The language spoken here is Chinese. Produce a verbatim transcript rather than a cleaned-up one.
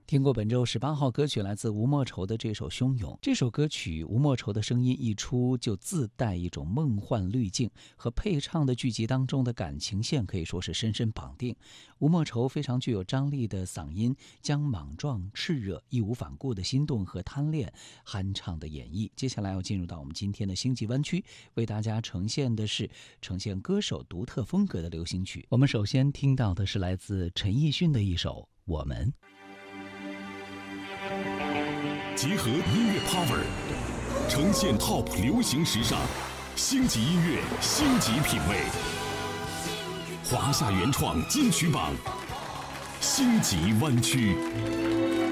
听过本周十八号歌曲，来自吴莫愁的这首《汹涌》。这首歌曲吴莫愁的声音一出就自带一种梦幻滤镜，和配唱的剧集当中的感情线可以说是深深绑定。吴莫愁非常具有张力的嗓音，将莽撞、炽热、义无反顾的心动和贪恋酣畅的演绎。接下来要进入到我们今天的星际湾区，为大家呈现的是呈现歌手独特风格的流行曲。我们首先听到的是来自陈奕迅的一首《我们》。 结合音乐 power， 呈现 top 流行时尚，星级音乐，星级品味。华夏原创金曲榜，星级湾区。